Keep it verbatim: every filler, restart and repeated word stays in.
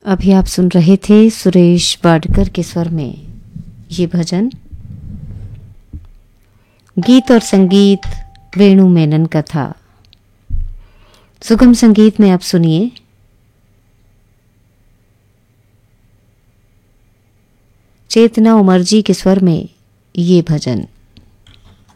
अभी आप सुन रहे थे सुरेश वाडकर के स्वर में ये भजन। गीत और संगीत वेणु मेनन का था। सुगम संगीत में आप सुनिए चेतना उमर जी के स्वर में ये भजन।